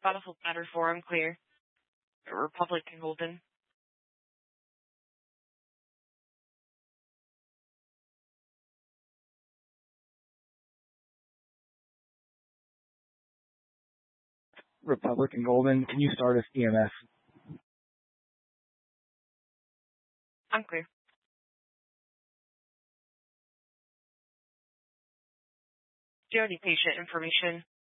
Battlefield Matter 4, I'm clear. Republican Golden. Republican Golden, can you start us EMS? I'm clear. Do you have any patient information?